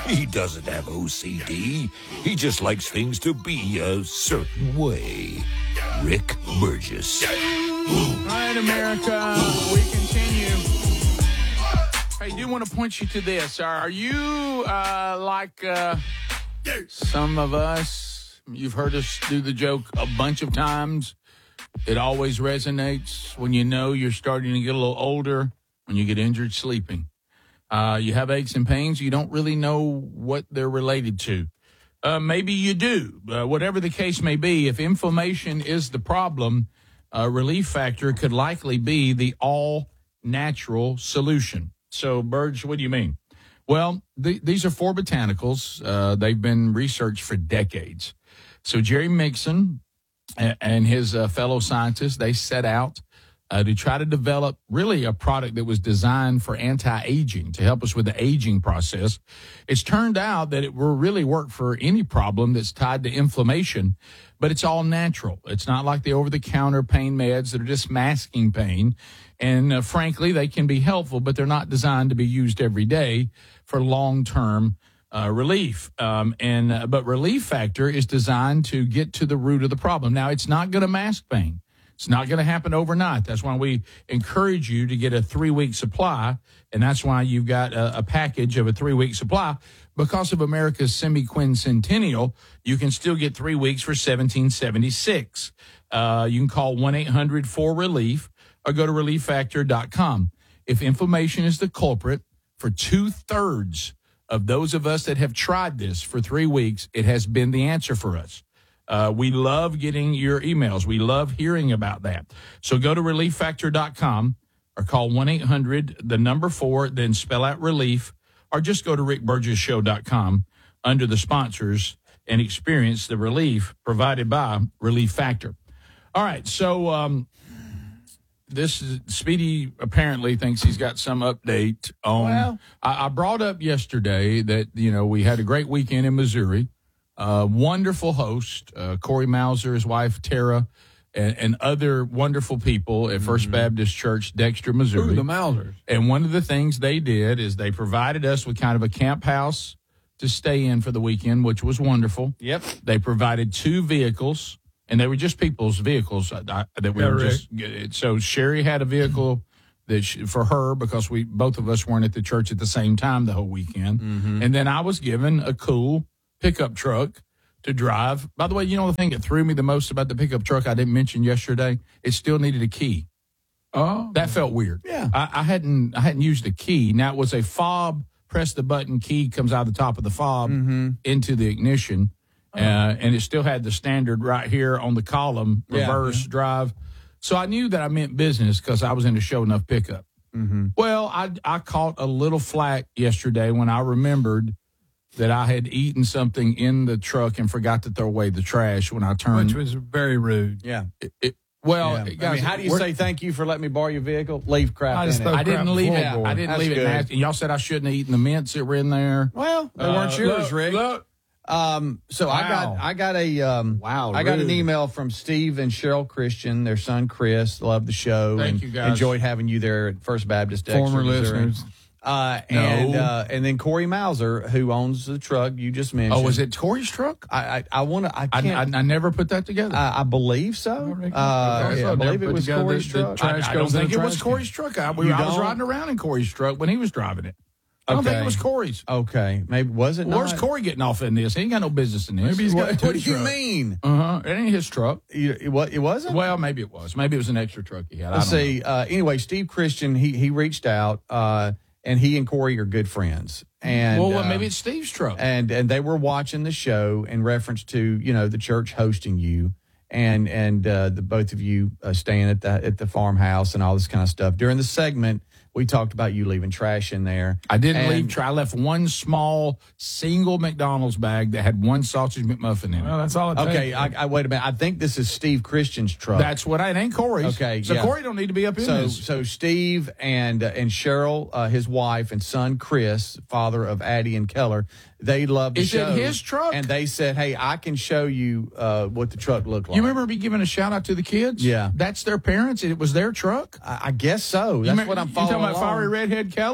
He doesn't have OCD. He just likes things to be a certain way. Rick Burgess. All right, America, we continue. Hey, I do want to point you to this. Are you like some of us? You've heard us do the joke a bunch of times. It always resonates when you know you're starting to get a little older, when you get injured sleeping. You have aches and pains. You don't really know what they're related to. Maybe you do. Whatever the case may be, if inflammation is the problem, Relief Factor could likely be the all-natural solution. So, Burge, what do you mean? Well, these are 4 botanicals. They've been researched for decades. So Jerry Mixon and his fellow scientists, they set out to try to develop really a product that was designed for anti-aging, to help us with the aging process. It's turned out that it will really work for any problem that's tied to inflammation, but it's all natural. It's not like the over-the-counter pain meds that are just masking pain. And frankly, they can be helpful, but they're not designed to be used every day for long-term relief. But Relief Factor is designed to get to the root of the problem. Now, it's not going to mask pain. It's not going to happen overnight. That's why we encourage you to get a 3-week supply, and that's why you've got a package of a 3-week supply. Because of America's semi-quincentennial, you can still get 3 weeks for $17.76. You can call 1-800-4RELIEF or go to ReliefFactor.com. If inflammation is the culprit, for 2/3 of those of us that have tried this for 3 weeks, it has been the answer for us. We love getting your emails. We love hearing about that. So go to ReliefFactor.com or call 1-800-4, then spell out relief, or just go to RickBurgessShow.com under the sponsors and experience the relief provided by Relief Factor. All right, so Speedy apparently thinks he's got some update on. Well, I brought up yesterday that, we had a great weekend in Missouri. Wonderful host, Corey Mauser, his wife, Tara, and other wonderful people at First Baptist Church, Dexter, Missouri. Ooh, the Mausers. And one of the things they did is they provided us with kind of a camp house to stay in for the weekend, which was wonderful. Yep. They provided 2 vehicles, and they were just people's vehicles that we were just. So Sherry had a vehicle for her because both of us weren't at the church at the same time the whole weekend. And then I was given a cool pickup truck to drive. By the way, the thing that threw me the most about the pickup truck I didn't mention yesterday, it still needed a key. Oh, that felt weird. Yeah, I hadn't used a key. Now it was a fob. Press the button, key comes out the top of the fob into the ignition, and it still had the standard right here on the column, reverse drive. So I knew that I meant business because I was in a show enough pickup. Well, I caught a little flack yesterday when I remembered that I had eaten something in the truck and forgot to throw away the trash when I turned. Which was very rude. Yeah. Guys, how do you say thank you for letting me borrow your vehicle? Leave crap in it. I didn't leave it. I didn't leave it nasty. And y'all said I shouldn't have eaten the mints that were in there. Well, they weren't yours, Rick. Look. So wow. I got an email from Steve and Cheryl Christian, their son Chris. Love the show. Thank you, guys. Enjoyed having you there at First Baptist. Former Missouri. listeners. And then Corey Mauser, who owns the truck you just mentioned. Oh, was it Corey's truck? I never put that together. I believe so. I believe it was Corey's truck. I don't think it was Corey's truck. I was riding around in Corey's truck when he was driving it. I don't think it was Corey's. Okay, maybe was it? Where's Corey getting off in this? He ain't got no business in this. Maybe he's got. What do you mean? It ain't his truck. It wasn't. Well, maybe it was. Maybe it was an extra truck he had. Let's see. Anyway, Steve Christian, he reached out. And he and Corey are good friends. And maybe it's Steve's truck. And they were watching the show in reference to the church hosting you, and the both of you staying at the farmhouse and all this kind of stuff. During the segment, we talked about you leaving trash in there. I didn't leave trash. I left one small single McDonald's bag that had one sausage McMuffin in it. Well, that's all it takes. Okay, I wait a minute. I think this is Steve Christian's truck. That's what it ain't Corey's. Okay, so Corey don't need to be up in this. So Steve and Cheryl, his wife, and son Chris, father of Addie and Keller, they love the show. Is it his truck? And they said, "Hey, I can show you what the truck looked like." You remember me giving a shout out to the kids? Yeah, that's their parents. It was their truck. I guess so. That's what I'm following. You talking about Fiery Redhead Keller?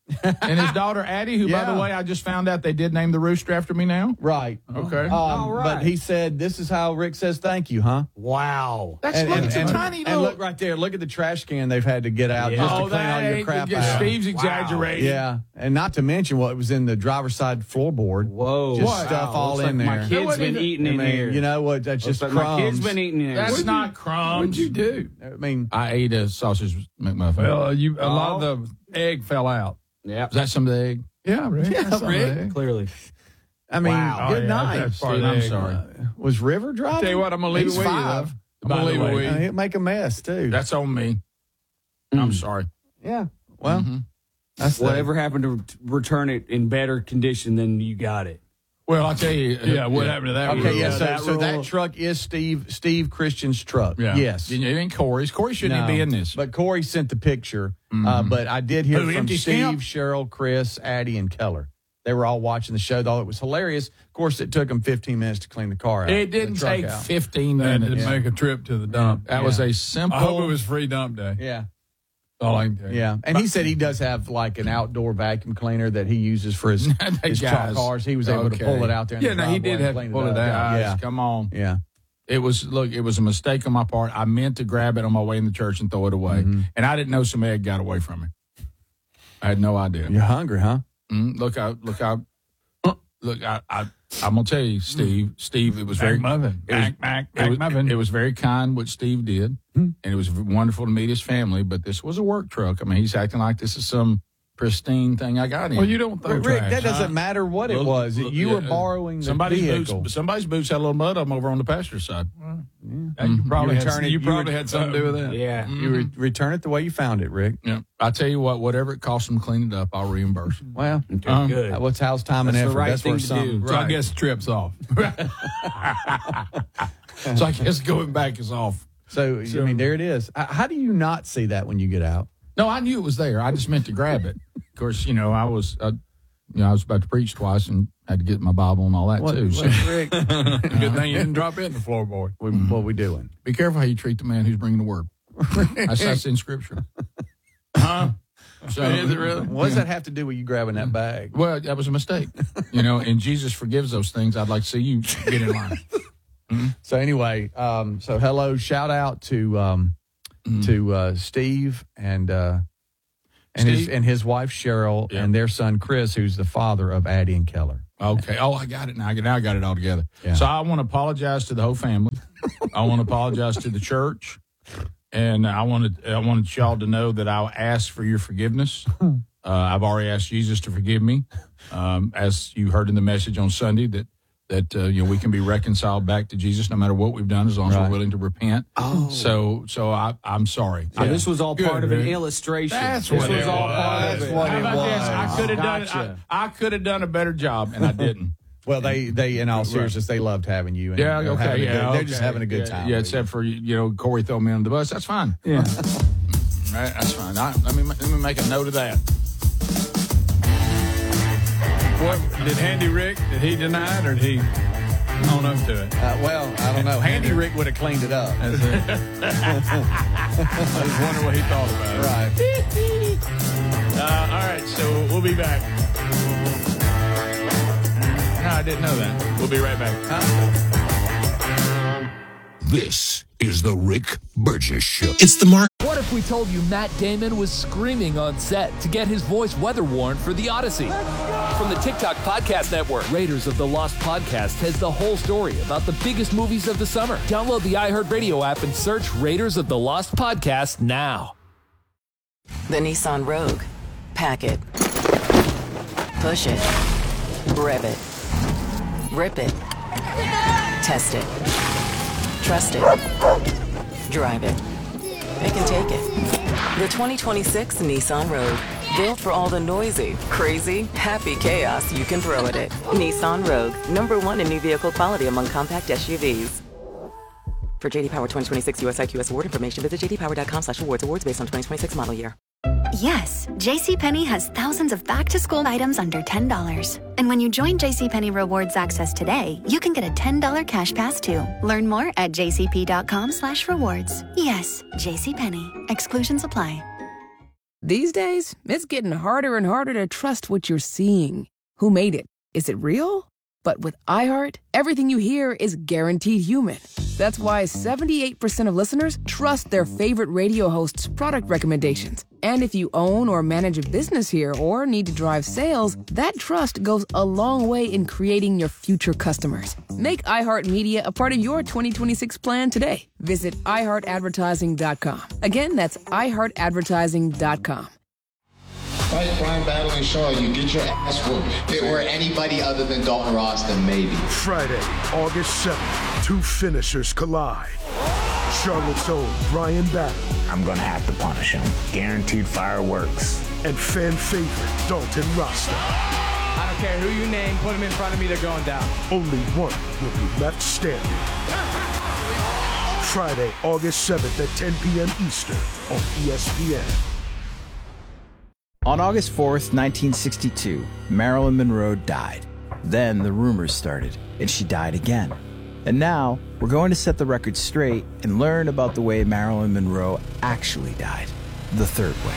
And his daughter, Addie, who, by Yeah. the way, I just found out they did name the rooster after me now. Right. Okay. All right. But he said, "This is how Rick says thank you, huh?" Wow. That's look, it's a tiny and little. look right there. Look at the trash can they've had to get out just to clean all your crap out. Steve's exaggerating. Yeah, and not to mention what was in the driver's side floorboard. Whoa. Just Wow. stuff all Looks in like there. My kid's been eating in here. You know what? That's just Looks crumbs. like my kid's been eating in here. That's not crumbs. What'd you do? I mean, I ate a sausage McMuffin. Well, a lot of the egg fell out. Yeah. Was that some of the egg? Yeah, Rick. Yeah, That's Rick. something. Clearly. I mean, Wow. good Oh, yeah, night. that's part of Steve, the I'm egg. sorry. Was River driving? Tell you what, I'm gonna leave He's it with you, 5. though. I'm By gonna the leave it way, with you. He'll make a mess too. That's on me. I'm sorry. Yeah. Well, that's the- Whatever happened to return it in better condition than you got it? Well, I'll tell you. Yeah, what happened to that? Okay, rule? yeah. that So that rule- truck is Steve Christian's truck. Yeah. Yes. It ain't Corey's. Corey shouldn't No, even be in this. But Corey sent the picture. But I did hear Who, from Empty Steve, Scamp? Cheryl, Chris, Addie, and Keller. They were all watching the show. Thought it was hilarious. Of course, it took them 15 minutes to clean the car out. It didn't the truck take out. 15 And minutes. to make a trip to the dump. That was a simple. I hope it was free dump day. Yeah. All I can tell you. Yeah. And he said he does have like an outdoor vacuum cleaner that he uses for his truck Guys. cars. He was able to Okay. pull it out there. In Yeah, the no, he driveway did and have to clean pull it up. out. Yeah. Come on. Yeah. It was a mistake on my part. I meant to grab it on my way in the church and throw it away. And I didn't know some egg got away from me. I had no idea. You're hungry, huh? I'm gonna tell you, Steve. Steve, it was very McMuffin. It was very kind what Steve did, and it was wonderful to meet his family. But this was a work truck. I mean, he's acting like this is some pristine thing I got in. Well, you don't throw Rick, trash. that doesn't matter what it Look, was. look, You were yeah, borrowing the somebody's vehicle. boots. Somebody's boots had a little mud on them over on the passenger side. You probably You had, return it- you you probably re- had something to do with that. Yeah. You return it the way you found it, Rick. Yeah, I tell you what, whatever it costs them to clean it up, I'll reimburse. Well, Good. what's house time and That's the effort? right That's thing worth to something. do. So I guess the trip's off. So I guess going back is off. So, I mean, there it is. How do you not see that when you get out? No, I knew it was there. I just meant to grab it. Of course, I was about to preach twice and had to get my Bible and all that too. So Rick, Good thing you didn't drop it in the floorboard. what we doing? be careful how you treat the man who's bringing the word. That's in Scripture. Huh? So, Is it really? What does that have to do with you grabbing that bag? Well, that was a mistake. And Jesus forgives those things. I'd like to see you get in line. So anyway, so hello, shout out to Steve and Steve? his wife Cheryl Yeah. and their son Chris, who's the father of Addie and Keller. Okay. Oh, I got it now. Now I got it all together. Yeah. So I want to apologize to the whole family. I want to apologize to the church. And I wanted y'all to know that I'll ask for your forgiveness. I've already asked Jesus to forgive me. As you heard in the message on Sunday, that we can be reconciled back to Jesus no matter what we've done, as long as Right. we're willing to repent. Oh. So I'm sorry. So this was all part of an Rick. illustration. That's this what was it all was. part of That's it. what How it about this? I was. could have done. Gotcha. I could have done a better job, and I didn't. Well, they in all seriousness, they loved having you. And Yeah, they're okay, having a yeah. good- they're just okay. having a good Yeah, time. Yeah, with except for Corey throwing me under the bus. That's fine. Yeah. Right, that's fine. Let me make a note of that. What did Handy Rick? Did he deny it or did he own up to it? well, I don't know. Handy Rick would have cleaned it up. That's it. I was wondering what he thought about it. Right. All right, so we'll be back. No, I didn't know that. We'll be right back. This is the Rick Burgess Show. It's the Mark. What if we told you Matt Damon was screaming on set to get his voice weather worn for The Odyssey? From the TikTok Podcast Network, Raiders of the Lost Podcast has the whole story about the biggest movies of the summer. Download the iHeartRadio app and search Raiders of the Lost Podcast now. The Nissan Rogue. Pack it. Push it. Rev it. Rip it. Test it. Trust it. Drive it. It can take it. The 2026 Nissan Rogue. Built for all the noisy, crazy, happy chaos you can throw at it. Nissan Rogue. #1 in new vehicle quality among compact SUVs. For JD Power 2026 US IQS award information, visit jdpower.com/awards. Awards based on 2026 model year. Yes, JCPenney has thousands of back-to-school items under $10. And when you join JCPenney Rewards Access today, you can get a $10 cash pass too. Learn more at jcp.com/rewards. Yes, JCPenney. Exclusions apply. These days, it's getting harder and harder to trust what you're seeing. Who made it? Is it real? But with iHeart, everything you hear is guaranteed human. That's why 78% of listeners trust their favorite radio hosts' product recommendations. And if you own or manage a business here or need to drive sales, that trust goes a long way in creating your future customers. Make iHeartMedia a part of your 2026 plan today. Visit iHeartAdvertising.com. Again, that's iHeartAdvertising.com. Fight Brian battling Shaw, you get your ass whooped. If it were anybody other than Dalton Ross, then maybe. Friday, August 7th, two finishers collide. Charlotte's own Brian Battle. I'm gonna have to punish him. Guaranteed fireworks. And fan favorite Dalton Rasta. I don't care who you name, put him in front of me, they're going down. Only one will be left standing. Friday, August 7th at 10 p.m. Eastern on ESPN. On August 4th, 1962, Marilyn Monroe died. Then the rumors started, and she died again. And now, we're going to set the record straight and learn about the way Marilyn Monroe actually died, the third way.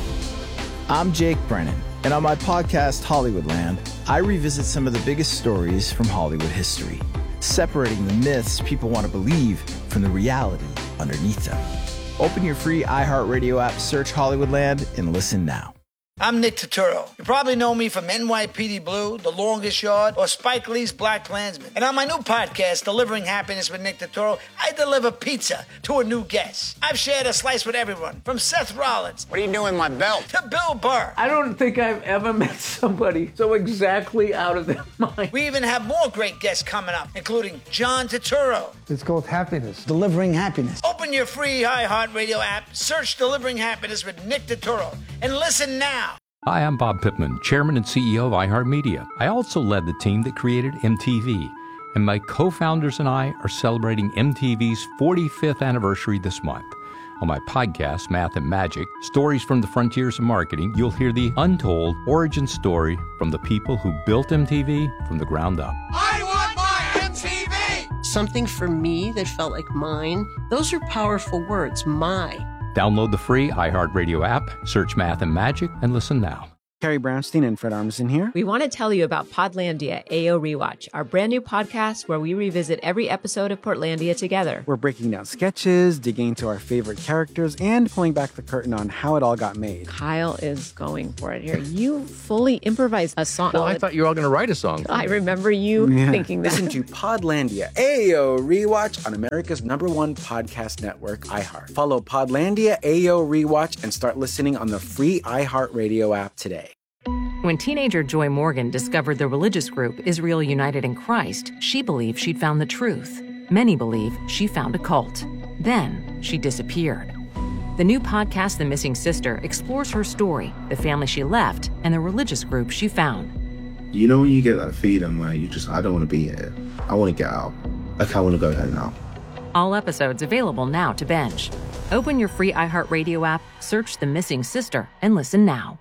I'm Jake Brennan, and on my podcast, Hollywoodland, I revisit some of the biggest stories from Hollywood history, separating the myths people want to believe from the reality underneath them. Open your free iHeartRadio app, search Hollywoodland, and listen now. I'm Nick Turturro. You probably know me from NYPD Blue, The Longest Yard, or Spike Lee's Black Klansman. And on my new podcast, Delivering Happiness with Nick Turturro, I deliver pizza to a new guest. I've shared a slice with everyone, from Seth Rollins. What are you doing with my belt? To Bill Burr. I don't think I've ever met somebody so exactly out of their mind. We even have more great guests coming up, including John Turturro. It's called Happiness. Delivering Happiness. Open your free iHeartRadio app, search Delivering Happiness with Nick Turturro, and listen now. Hi, I'm Bob Pittman, Chairman and CEO of iHeartMedia. I also led the team that created MTV, and my co-founders and I are celebrating MTV's 45th anniversary this month. On my podcast, Math and Magic, Stories from the Frontiers of Marketing, you'll hear the untold origin story from the people who built MTV from the ground up. I want my MTV! Something for me that felt like mine. Those are powerful words, my. Download the free iHeartRadio app, search Math and Magic, and listen now. Carrie Brownstein and Fred Armisen here. We want to tell you about Podlandia AO Rewatch, our brand new podcast where we revisit every episode of Portlandia together. We're breaking down sketches, digging into our favorite characters, and pulling back the curtain on how it all got made. Kyle is going for it here. You fully improvised a song. Well, I thought you were all going to write a song. I remember you thinking that. Listen to Podlandia AO Rewatch on America's #1 podcast network, iHeart. Follow Podlandia AO Rewatch and start listening on the free iHeartRadio app today. When teenager Joy Morgan discovered the religious group Israel United in Christ, she believed she'd found the truth. Many believe she found a cult. Then she disappeared. The new podcast, The Missing Sister, explores her story, the family she left, and the religious group she found. You know when you get that feeling where I don't want to be here. I want to get out. Like, I want to go home now. All episodes available now to binge. Open your free iHeartRadio app, search The Missing Sister, and listen now.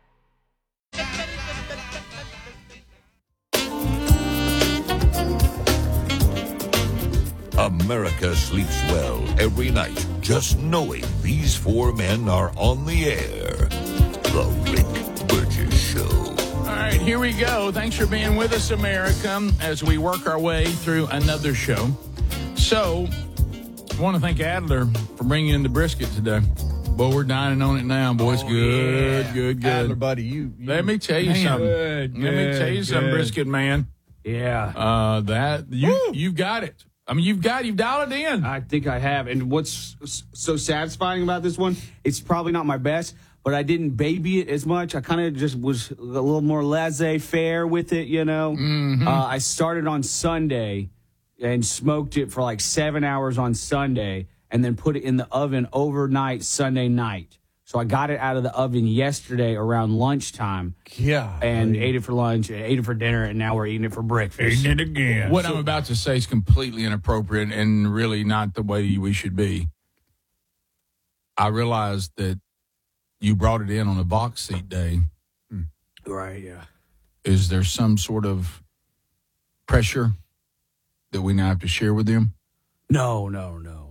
America sleeps well every night just knowing these four men are on the air. The Rick Burgess Show. All right, here we go. Thanks for being with us, America, as we work our way through another show. So, I want to thank Adler for bringing in the brisket today. Boy, we're dining on it now, boys. Good. Adler, buddy, you let me tell you something. Let me tell you something, brisket man. Yeah. You've got it. I mean, you've dialed it in. I think I have. And what's so satisfying about this one, it's probably not my best, but I didn't baby it as much. I kind of just was a little more laissez-faire with it, you know. Mm-hmm. I started on Sunday and smoked it for like 7 hours on Sunday and then put it in the oven overnight Sunday night. So I got it out of the oven yesterday around lunchtime. Yeah. And ate it for lunch, ate it for dinner, and now we're eating it for breakfast. Eating it again. What I'm about to say is completely inappropriate and really not the way we should be. I realized that you brought it in on a box seat day. Right, yeah. Is there some sort of pressure that we now have to share with them? No.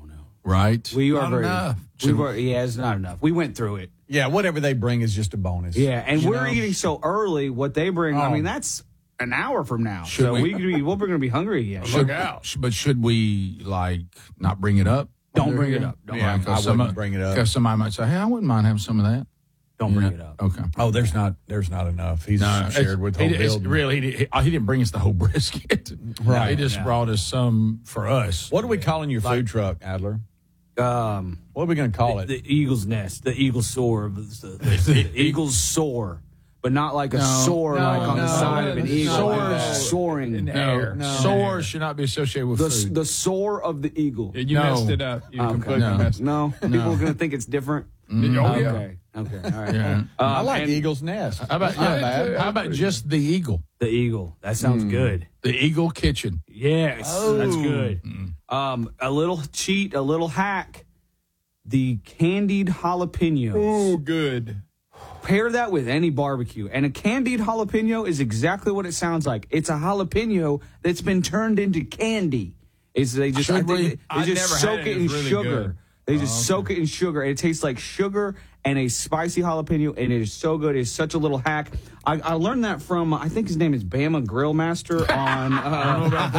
Right. We are Not very enough. Yeah, it's not enough. We went through it. Yeah, whatever they bring is just a bonus. Yeah, and You we're know? eating so early. What they bring, I Oh. mean, that's an hour from now. Should so we- we're going to be hungry again. Look out. But should we, not bring it up? Don't bring it up. Don't Yeah, I wouldn't bring it up. Because somebody might say, hey, I wouldn't mind having some of that. Don't bring it up. Okay. Oh, there's not enough. He's shared with the whole building. Really, he didn't bring us the whole brisket. Right. He just brought us some for us. What are we calling your food truck, Adler? What are we going to call it? The Eagle's Nest, the Eagle Soar, the Eagle's Soar, but not like a soar on the side of an eagle. Soaring in the air. Soar should not be associated with food. The soar of the eagle. You messed it up. You completely messed it up. No, people are going to think it's different. Okay. All right. Yeah. I like Eagle's Nest. How about just the Eagle? The Eagle. That sounds good. The Eagle Kitchen. Yes, that's good. A little cheat, a little hack. The candied jalapeno. Oh, good. Pair that with any barbecue. And a candied jalapeno is exactly what it sounds like. It's a jalapeno that's been turned into candy. They just soak it in sugar. They just soak it in sugar. It tastes like sugar and a spicy jalapeno, and it is so good. It's such a little hack. I learned that from, I think his name is Bama Grill Master on I don't know about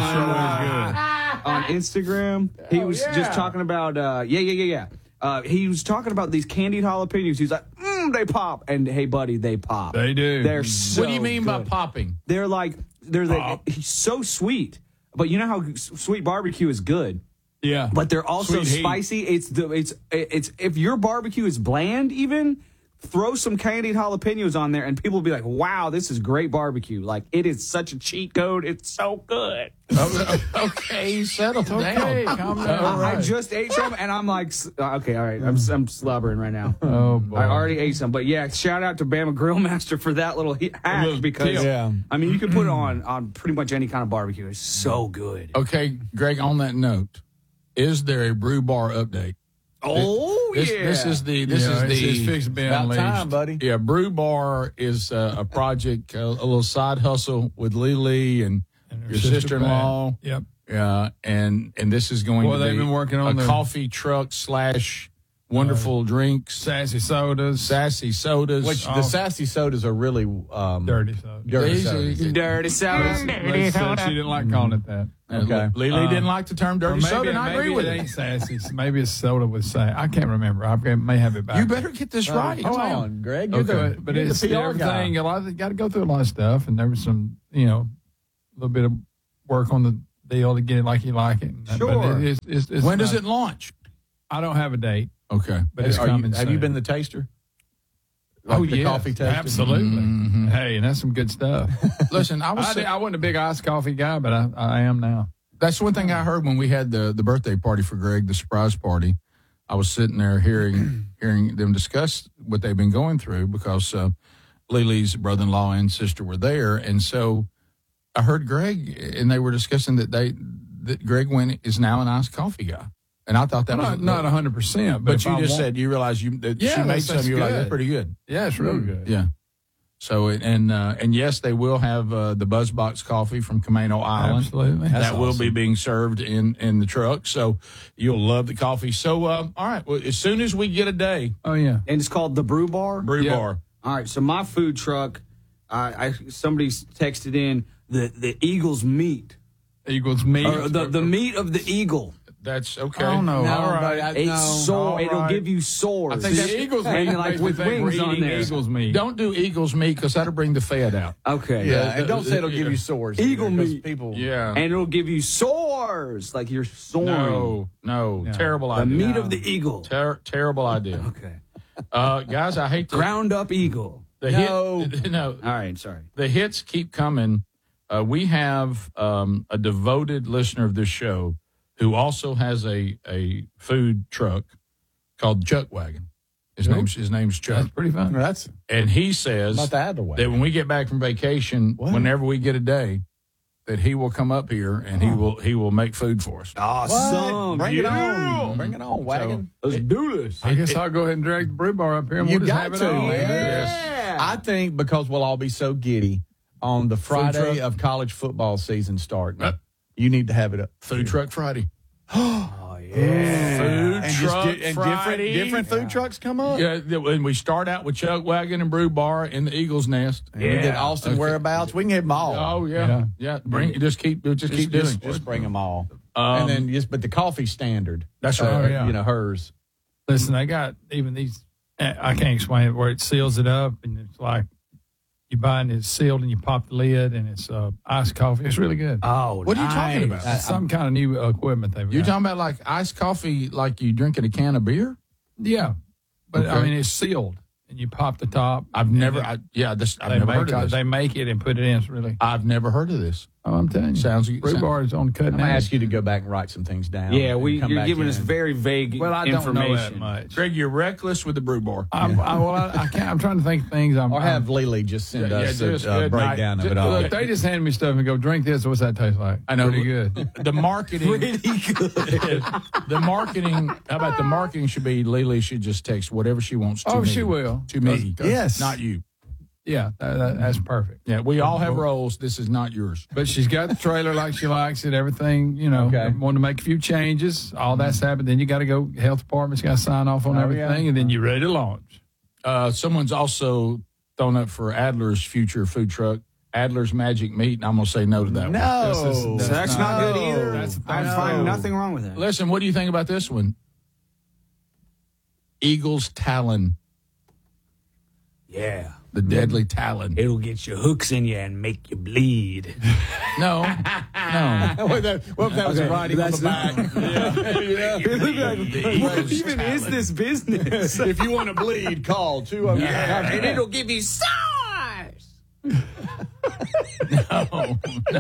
that. on Instagram. He was just talking about, he was talking about these candied jalapenos. He's like, they pop. And hey, buddy, they pop. They do. They're so What do you mean by good. popping? They're like, he's so sweet. But you know how sweet barbecue is good. Yeah. But they're also Sweet heat. spicy. It's if your barbecue is bland, even throw some candied jalapenos on there, and people will be like, "Wow, this is great barbecue!" Like it is such a cheat code. It's so good. Okay, settle down. Calm down. I just ate some, and I'm like, okay, all right, I'm slobbering right now. Oh, boy. I already ate some, but yeah, shout out to Bama Grill Master for that little hack because I mean you can put it on pretty much any kind of barbecue. It's so good. Okay, Greg, on that note, is there a brew bar update? This is it's fixed to be About unleashed. time, buddy. Yeah, Brew Bar is a project, a little side hustle with Lily and your sister-in-law. Pat. Yep. Yeah, and this is going to be they've been working on a the coffee truck / wonderful drinks, sassy sodas. Which the sassy sodas are really Dirty sodas. Dirty sodas. Dirty sodas. They said she didn't like calling it that. Okay. Lily didn't like the term dirty soda, and I agree with it. it. Ain't sassy. Maybe it's soda with sass. I can't remember. I may have it back. You better get this right. Come on, Greg. You're But you're it's the PR everything. guy. Got to go through a lot of stuff, and there was some, a little bit of work on the deal to get it like you like it. Sure. But it's When does it launch? I don't have a date. Okay. But it's coming Have you soon. been the taster? The yes, coffee taster? absolutely. Mm-hmm. Hey, and that's some good stuff. Listen, I wasn't a big iced coffee guy, but I am now. That's one thing I heard when we had the birthday party for Greg, the surprise party. I was sitting there hearing them discuss what they've been going through because Lily's brother-in-law and sister were there, and so I heard Greg, and they were discussing that Greg is now an iced coffee guy, and I thought that was not 100%. But you just said you realized she made some. You realized that's pretty good. Yeah, it's real good. Yeah. So and yes, they will have the BuzzBox coffee from Camino Island. Absolutely, that will be being served in the truck. So you'll love the coffee. So all right, well, as soon as we get a day, and it's called the Brew Bar. Brew Bar. All right, so my food truck, somebody texted in the Eagle's meat. Eagle's meat, or the meat of the eagle. That's okay. Oh no! No, all right, it'll give you sores. I think the Eagles meat, and like with wings on there. Eagles meat. Don't do Eagles meat because that'll bring the fat out. Okay. Yeah, and don't say it'll give you sores. Eagle either, 'cause meat. People. Yeah. And it'll give you sores, like you're soaring. No, terrible The idea. meat of the eagle. Terrible idea. Okay. Guys, I hate to Ground up eagle. no. All right, sorry. The hits keep coming. We have a devoted listener of this show who also has a food truck called Chuck Wagon. His name's Chuck. That's pretty fun. And he says About the Adler that wagon. when we get back from vacation, whenever we get a day, that he will come up here and he will make food for us. Awesome. Bring it on. Bring it on, wagon. Let's do this. I guess I'll go ahead and drag the brew bar up here, and You we'll just got have it to, on. man. Yeah. I think because we'll all be so giddy on the Friday of college football season starting, you need to have it up. Food Truck Friday. Oh, yeah. Food And truck and different food trucks come up. Yeah, and we start out with Chuck Wagon and Brew Bar in the Eagles Nest. And we did Austin Whereabouts. We can have them all. Oh yeah. Bring just keep doing. Just bring them all. And then but the coffee standard. That's right. You know hers. Listen, I got even these. I can't explain it. Where it seals it up, and it's like you buy it, it's sealed, and you pop the lid, and it's iced coffee. It's really good. Oh, what are you talking about? It's some kind of new equipment they've got. You're talking about like iced coffee, like you drinking a can of beer? Yeah, but Okay. I mean it's sealed, and you pop the top. I've never heard of this. They make it and put it in. It's really. I've never heard of this. Oh, I'm telling you. Brew Bar is on the cutting I'm going to edge. ask you to go back and write some things down. Yeah, and come you're back giving in. us very vague Well, I information. don't know that much. Greg, you're reckless with the Brew Bar. I can't. I'm trying to think of things. Or have Lily just send us a breakdown of it all. Look, they just hand me stuff and go, drink this. What's that taste like? I know. Pretty good. The marketing. Pretty good. The marketing. How about the marketing should be Lily should just text whatever she wants to me. She will. To me. Yes. Not you. Yeah, that's perfect. Yeah, we all have roles. This is not yours. But she's got the trailer like she likes it, everything, Want to make a few changes. All that's happened. Then you got to go, health department's got to sign off on everything, and then you're ready to launch. Someone's also thrown up for Adler's future food truck, Adler's Magic Meat, and I'm going to say no to that one. So that's not good either. I find nothing wrong with that. Listen, what do you think about this one? Eagle's Talon. Yeah. The deadly talon. It'll get your hooks in you and make you bleed. No. What if that was a writing on the back? What even is this business? If you want to bleed, call 209. And it'll give you SARS. No.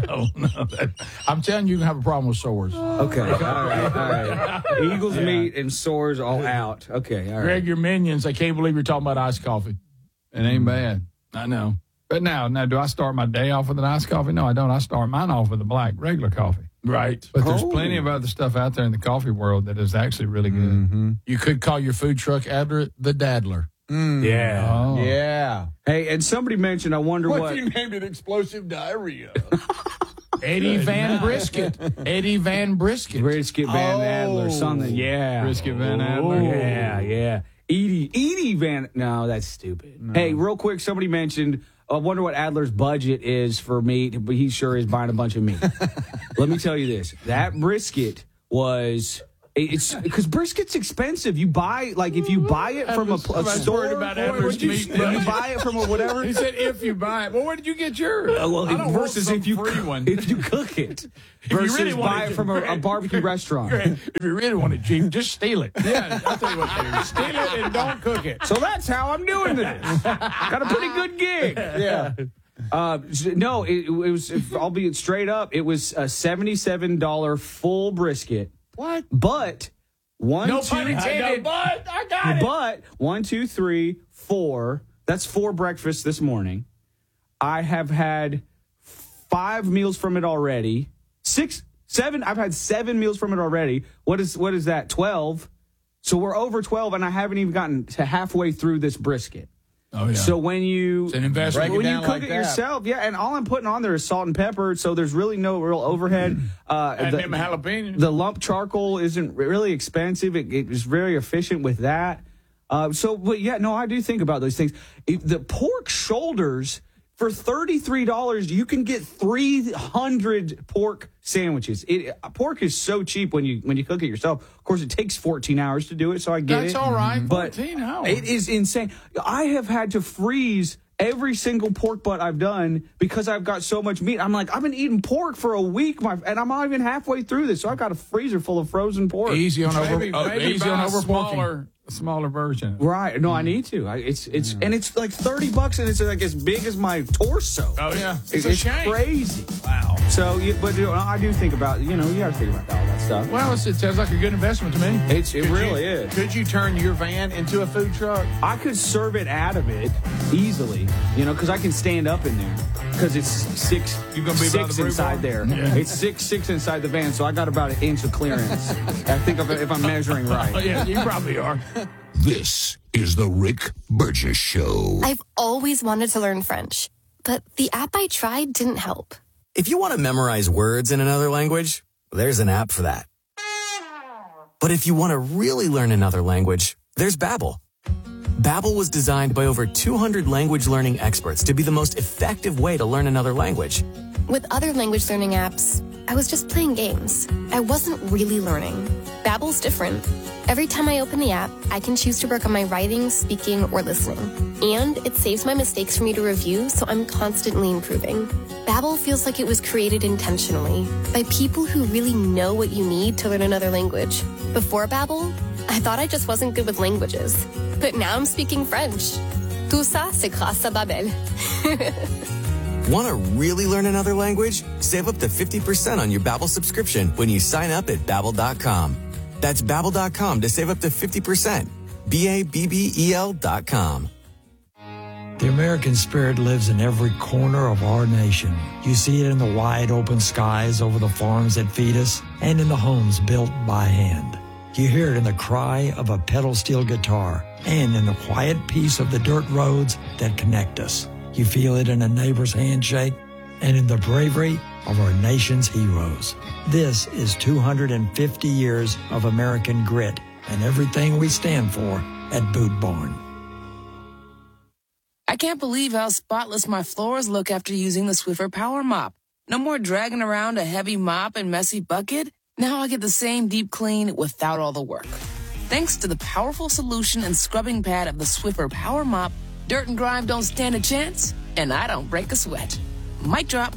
I'm telling you, you can have a problem with sores. Okay. All right. Eagles meat and sores all out. Okay. All right. Greg, your minions, I can't believe you're talking about iced coffee. It ain't bad. I know. But now, do I start my day off with an iced coffee? No, I don't. I start mine off with a black, regular coffee. Right. But there's plenty of other stuff out there in the coffee world that is actually really good. Mm-hmm. You could call your food truck Adler the Dadler. Yeah. Oh. Yeah. Hey, and somebody mentioned, I wonder what. If you named it explosive diarrhea? Eddie Van Brisket. Eddie Van Brisket. Brisket Van Adler, something. Yeah. Brisket Van Adler. Yeah. Edie Van. No, that's stupid. No. Hey, real quick, somebody mentioned, I wonder what Adler's budget is for meat, but he sure is buying a bunch of meat. Let me tell you this. That brisket was. It's because brisket's expensive. You buy, like, if you buy it from a store, about Adler's meat. You buy it from a whatever. He said, if you buy it. Well, where did you get yours? Versus if you cook it. Versus really buy it from a barbecue restaurant. If you really want it cheap, just steal it. Yeah, I'll tell you what to do. Steal it and don't cook it. So that's how I'm doing this. Got a pretty good gig. Yeah. No, it was, I'll be straight up, it was a $77 full brisket. What? But But I got it. But 1, 2, 3, 4. That's 4 breakfasts this morning. I have had 5 meals from it already. 6, 7. I've had 7 meals from it already. What is that? 12. So we're over 12, and I haven't even gotten to halfway through this brisket. Oh, yeah. So when you it's an investment. when you cook it yourself, and all I'm putting on there is salt and pepper, so there's really no real overhead. And them jalapenos. The lump charcoal isn't really expensive. It is very efficient with that. I do think about those things. The pork shoulders, for $33, you can get 300 pork sandwiches. Pork is so cheap when you cook it yourself. Of course, it takes 14 hours to do it, so I get it. That's all right. But 14 hours. It is insane. I have had to freeze every single pork butt I've done because I've got so much meat. I'm like, I've been eating pork for a week, and I'm not even halfway through this, so I've got a freezer full of frozen pork. Easy on Maybe smaller version. Right? No, I need to. And it's like $30, and it's like as big as my torso. Oh yeah, it's crazy. Wow. So, I do think about you got to think about all that stuff. Well, it sounds like a good investment to me. It really is. Could you turn your van into a food truck? I could serve it out of it easily, because I can stand up in there. Because it's 6 inside there. Yeah. It's 6 inside the van, so I got about an inch of clearance. I think if I'm measuring right. Oh, yeah, you probably are. This is the Rick Burgess Show. I've always wanted to learn French, but the app I tried didn't help. If you want to memorize words in another language, there's an app for that. But if you want to really learn another language, there's Babbel. Babbel was designed by over 200 language learning experts to be the most effective way to learn another language. With other language learning apps, I was just playing games. I wasn't really learning. Babbel's different. Every time I open the app, I can choose to work on my writing, speaking, or listening. And it saves my mistakes for me to review, so I'm constantly improving. Babbel feels like it was created intentionally by people who really know what you need to learn another language. Before Babbel, I thought I just wasn't good with languages. But now I'm speaking French. Tout ça, c'est grâce à Babbel. Want to really learn another language? Save up to 50% on your Babbel subscription when you sign up at Babbel.com. That's Babbel.com to save up to 50%. Babbel.com. The American spirit lives in every corner of our nation. You see it in the wide open skies over the farms that feed us and in the homes built by hand. You hear it in the cry of a pedal steel guitar and in the quiet peace of the dirt roads that connect us. You feel it in a neighbor's handshake and in the bravery of our nation's heroes. This is 250 years of American grit and everything we stand for at Boot Barn. I can't believe how spotless my floors look after using the Swiffer Power Mop. No more dragging around a heavy mop and messy bucket. Now I get the same deep clean without all the work. Thanks to the powerful solution and scrubbing pad of the Swiffer Power Mop, dirt and grime don't stand a chance, and I don't break a sweat. Mic drop.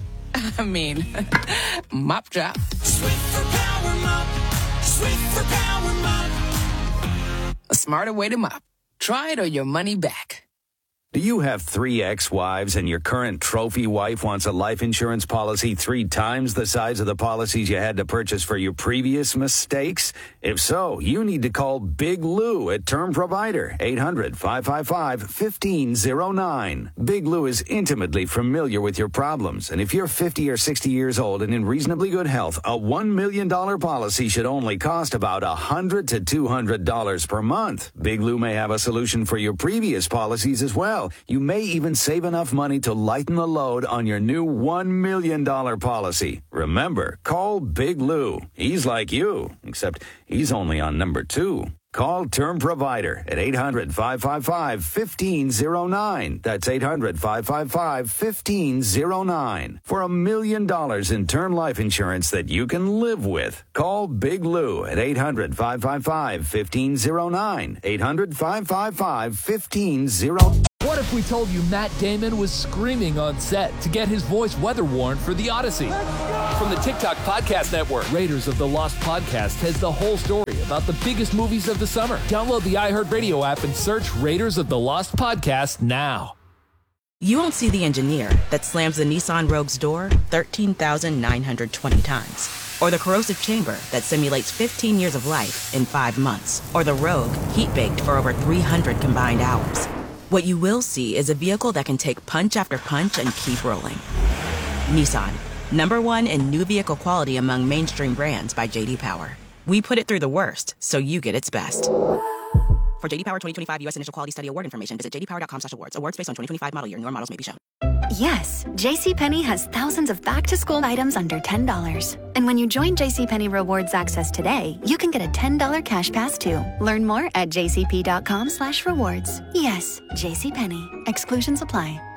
Mop drop. Swiffer Power Mop. Swiffer Power Mop. A smarter way to mop. Try it or your money back. Do you have 3 ex-wives and your current trophy wife wants a life insurance policy 3 times the size of the policies you had to purchase for your previous mistakes? If so, you need to call Big Lou at Term Provider, 800-555-1509. Big Lou is intimately familiar with your problems, and if you're 50 or 60 years old and in reasonably good health, a $1 million policy should only cost about $100 to $200 per month. Big Lou may have a solution for your previous policies as well. You may even save enough money to lighten the load on your new $1 million policy. Remember, call Big Lou. He's like you, except he's only on number 2. Call Term Provider at 800-555-1509. That's 800-555-1509. For $1 million in term life insurance that you can live with. Call Big Lou at 800-555-1509. 800-555-1509. What if we told you Matt Damon was screaming on set to get his voice weather warned for The Odyssey? From the TikTok Podcast Network, Raiders of the Lost Podcast has the whole story about the biggest movies of the summer. Download the iHeartRadio app and search Raiders of the Lost Podcast now. You won't see the engineer that slams the Nissan Rogue's door 13,920 times. Or the corrosive chamber that simulates 15 years of life in 5 months. Or the Rogue heat-baked for over 300 combined hours. What you will see is a vehicle that can take punch after punch and keep rolling. Nissan, #1 in new vehicle quality among mainstream brands by J.D. Power. We put it through the worst, so you get its best. For J.D. Power 2025 U.S. Initial Quality Study Award information, visit jdpower.com/awards. Awards based on 2025 model year. Newer models may be shown. Yes, JCPenney has thousands of back-to-school items under $10. And when you join JCPenney Rewards Access today, you can get a $10 cash pass too. Learn more at jcp.com/rewards. Yes, JCPenney. Exclusions apply.